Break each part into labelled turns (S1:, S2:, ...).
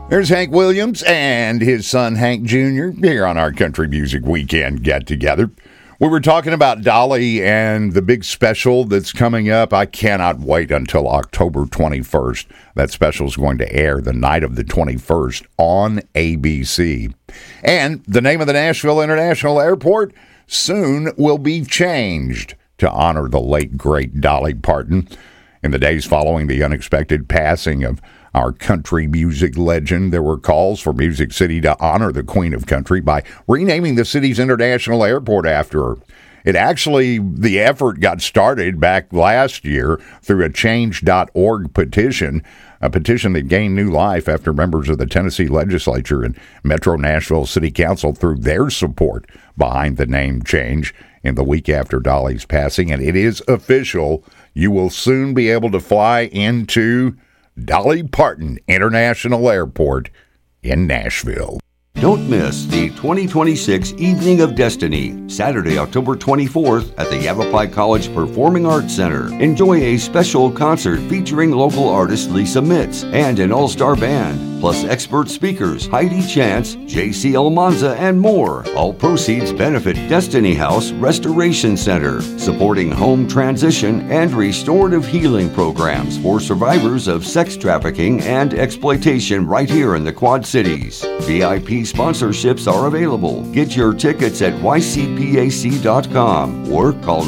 S1: There's Hank Williams and his son Hank Jr. here on our Country Music Weekend get-together. We were talking about Dolly and the big special that's coming up. I cannot wait until October 21st. That special is going to air the night of the 21st on ABC. And the name of the Nashville International Airport soon will be changed to honor the late, great Dolly Parton. In the days following the unexpected passing of our country music legend, there were calls for Music City to honor the Queen of Country by renaming the city's international airport after her. The effort got started back last year through a change.org petition, a petition that gained new life after members of the Tennessee legislature and Metro Nashville City Council threw their support behind the name change in the week after Dolly's passing. And it is official. You will soon be able to fly into Dolly Parton International Airport in Nashville.
S2: Don't miss the 2026 Evening of Destiny, Saturday, October 24th at the Yavapai College Performing Arts Center. Enjoy a special concert featuring local artist Lisa Mitz and an all-star band, plus expert speakers Heidi Chance, J.C. Almanza, and more. All proceeds benefit Destiny House Restoration Center, supporting home transition and restorative healing programs for survivors of sex trafficking and exploitation right here in the Quad Cities. VIP sponsorships are available. Get your tickets at ycpac.com or call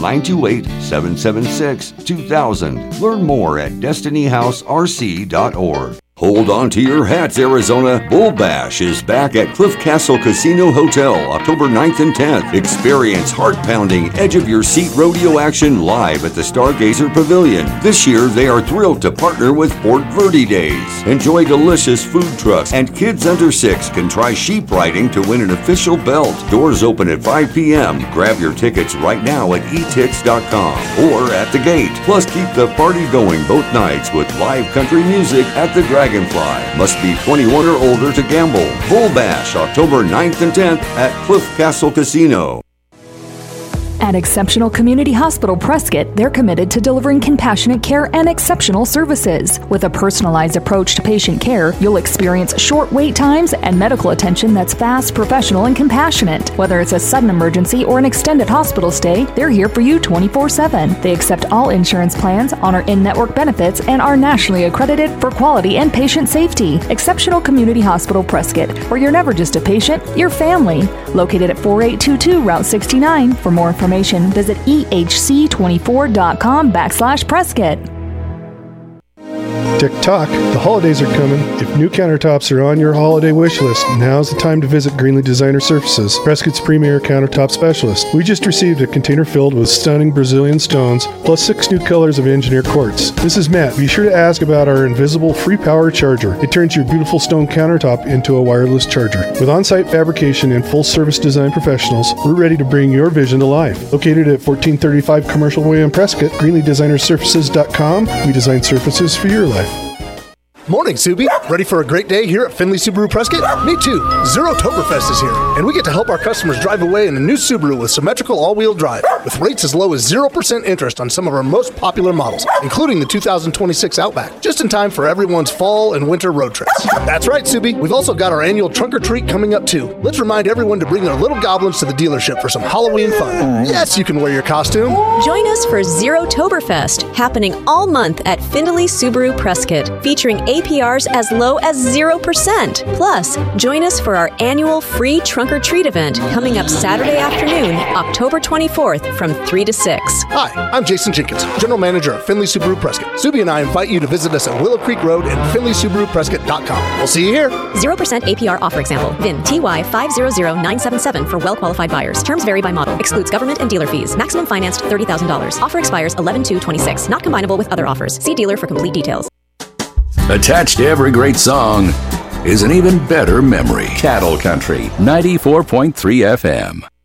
S2: 928-776-2000. Learn more at destinyhouserc.org. Hold on to your hats, Arizona. Bull Bash is back at Cliff Castle Casino Hotel, October 9th and 10th. Experience heart-pounding, edge-of-your-seat rodeo action live at the Stargazer Pavilion. This year, they are thrilled to partner with Fort Verde Days. Enjoy delicious food trucks, and kids under 6 can try sheep riding to win an official belt. Doors open at 5 p.m. Grab your tickets right now at etix.com or at the gate. Plus, keep the party going both nights with live country music at the Dragonfly. Must be 21 or older to gamble. Bull Bash, October 9th and 10th at Cliff Castle Casino.
S3: At Exceptional Community Hospital Prescott, they're committed to delivering compassionate care and exceptional services. With a personalized approach to patient care, you'll experience short wait times and medical attention that's fast, professional, and compassionate. Whether it's a sudden emergency or an extended hospital stay, they're here for you 24/7. They accept all insurance plans, honor in-network benefits, and are nationally accredited for quality and patient safety. Exceptional Community Hospital Prescott, where you're never just a patient, you're family. Located at 4822 Route 69. For more information, visit ehc24.com/Prescott.
S4: Tick-tock, the holidays are coming. If new countertops are on your holiday wish list, now's the time to visit Greenlee Designer Surfaces, Prescott's premier countertop specialist. We just received a container filled with stunning Brazilian stones, plus 6 new colors of engineered quartz. This is Matt. Be sure to ask about our invisible free power charger. It turns your beautiful stone countertop into a wireless charger. With on-site fabrication and full-service design professionals, we're ready to bring your vision to life. Located at 1435 Commercial Way in Prescott, GreenleeDesignerSurfaces.com. We design surfaces for your life.
S5: Morning, Subi. Ready for a great day here at Findlay Subaru Prescott? Me too. Zero-Toberfest is here, and we get to help our customers drive away in a new Subaru with symmetrical all-wheel drive, with rates as low as 0% interest on some of our most popular models, including the 2026 Outback, just in time for everyone's fall and winter road trips. That's right, Subi. We've also got our annual Trunk or Treat coming up too. Let's remind everyone to bring their little goblins to the dealership for some Halloween fun. Yes, you can wear your costume.
S6: Join us for Zero-Toberfest, happening all month at Findlay Subaru Prescott, featuring APRs as low as 0%. Plus, join us for our annual free Trunk or Treat event coming up Saturday afternoon, October 24th from 3 to 6.
S5: Hi, I'm Jason Jenkins, General Manager of Findlay Subaru Prescott. Subi and I invite you to visit us at Willow Creek Road and FindlaySubaruPrescott.com. We'll see you here.
S6: 0% APR offer example. VIN TY500977 for well-qualified buyers. Terms vary by model. Excludes government and dealer fees. Maximum financed $30,000. Offer expires 11/2/26. Not combinable with other offers. See dealer for complete details.
S7: Attached to every great song is an even better memory. Cattle Country, 94.3 FM.